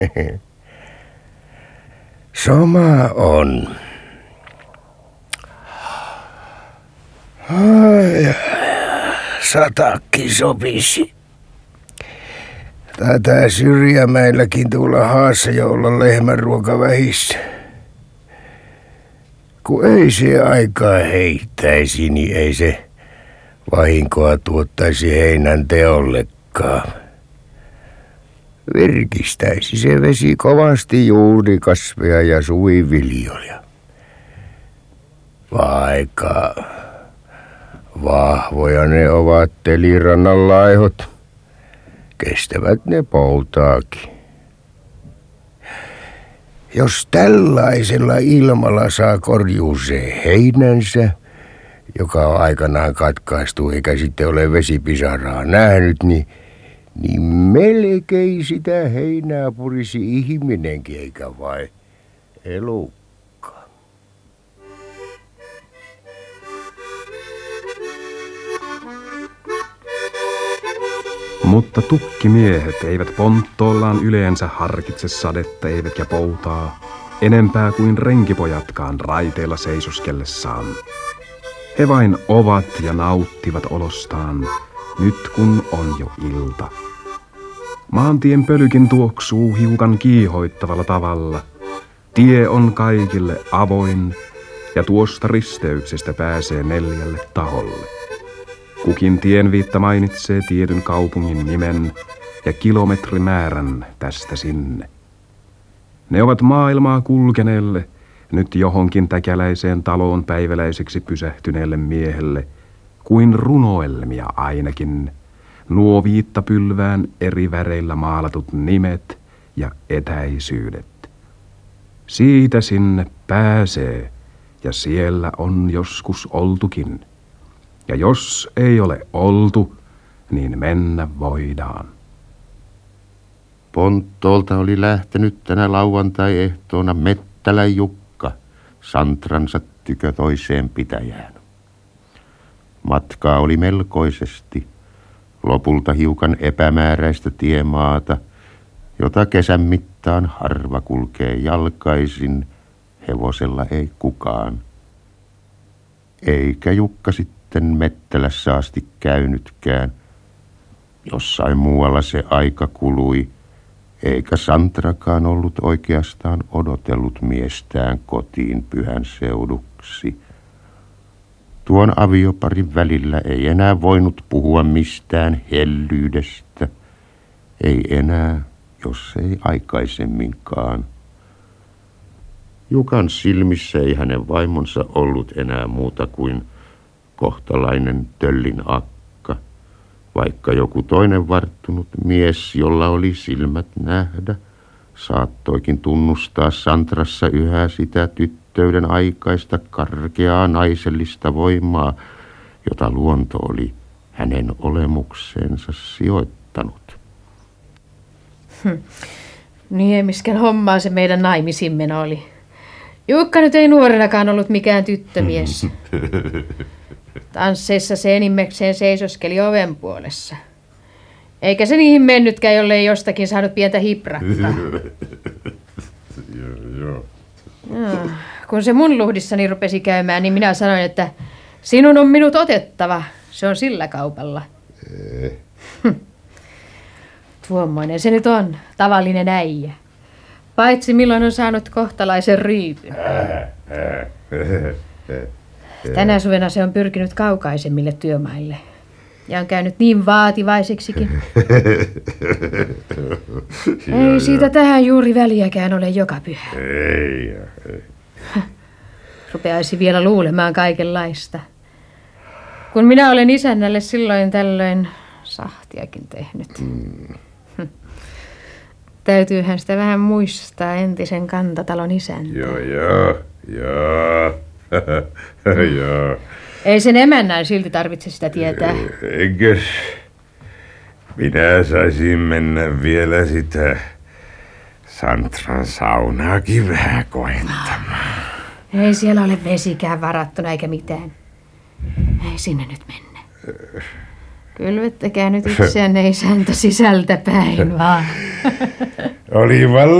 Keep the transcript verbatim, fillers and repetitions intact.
Sama on. Ai, satakki sopisi. Taitaa Syrjämäelläkin tuolla haassa jo olla lehmänruoka vähissä. Kun ei se aikaa heittäisi, niin ei se vahinkoa tuottaisi heinän teollekaan. Virkistäisi se vesi kovasti juurikasveja ja suiviljoja. Vaikka vahvoja ne ovat telirannan laihot, kestävät ne poutaakin. Jos tällaisella ilmalla saa korjuuseen heinänsä, joka on aikanaan katkaistu eikä sitten ole vesipisaraa nähnyt, niin, niin melkein sitä heinää purisi ihminenkin eikä vain elukka. Mutta tukkimiehet eivät ponttoollaan yleensä harkitse sadetta eivätkä poutaa, enempää kuin renkipojatkaan raiteilla seisoskellessaan. He vain ovat ja nauttivat olostaan, nyt kun on jo ilta. Maantien pölykin tuoksuu hiukan kiihoittavalla tavalla. Tie on kaikille avoin ja tuosta risteyksestä pääsee neljälle taholle. Kukin tienviitta mainitsee tietyn kaupungin nimen ja kilometrimäärän tästä sinne. Ne ovat maailmaa kulkeneelle, nyt johonkin täkäläiseen taloon päiväläiseksi pysähtyneelle miehelle, kuin runoelmia ainakin, nuo viittapylvään eri väreillä maalatut nimet ja etäisyydet. Siitä sinne pääsee, ja siellä on joskus oltukin. Ja jos ei ole oltu, niin mennä voidaan. Ponttoolta oli lähtenyt tänä lauantai-ehtoona Mettälän Jukka Santransa tykö toiseen pitäjään. Matkaa oli melkoisesti, lopulta hiukan epämääräistä tiemaata, jota kesän mittaan harva kulkee jalkaisin, hevosella ei kukaan. Eikä Jukka sitten Mettälässä asti käynytkään. Jossain muualla se aika kului, eikä Santrakaan ollut oikeastaan odotellut miestään kotiin pyhän seuduksi. Tuon avioparin välillä ei enää voinut puhua mistään hellyydestä, ei enää, jos ei aikaisemminkaan. Jukan silmissä ei hänen vaimonsa ollut enää muuta kuin kohtalainen töllin akka, vaikka joku toinen varttunut mies, jolla oli silmät nähdä, saattoikin tunnustaa Santrassa yhä sitä tyttöyden aikaista karkeaa naisellista voimaa, jota luonto oli hänen olemukseensa sijoittanut. Hm. Niemiskän hommaa se meidän naimisimmeno oli. Jukka nyt ei nuorenakaan ollut mikään tyttömies. Tansseissa se enimmäkseen seisoskeli oven puolessa. Eikä se niihin mennytkään, jollei jostakin saanut pientä hiprakkaa. Joo, joo. Kun se mun luhdissani rupesi käymään, niin minä sanoin, että sinun on minut otettava. Se on sillä kaupalla. Hm. Tuommoinen se nyt on, tavallinen äijä. Paitsi milloin on saanut kohtalaisen ryypyn. Tänä suvena se on pyrkinyt kaukaisemmille työmaille. Ja on käynyt niin vaativaiseksikin. Ei siitä tähän juuri väliäkään ole joka pyhä. Ei, ei. Rupeaisi vielä luulemaan kaikenlaista. Kun minä olen isännälle silloin tällöin sahtiakin tehnyt. Mm. Täytyyhän sitä vähän muistaa entisen kantatalon isäntä. Joo, joo, joo. Joo. Ei sen emännän silti tarvitse sitä tietää. Eikös minä saisin mennä vielä sitä Santran saunaakin vähän kohentamaan. Ei siellä ole vesikään varattuna eikä mitään. Ei sinne nyt mennä. Kylvettäkää nyt itseänne isäntä sisältä päin vaan. Oli vallan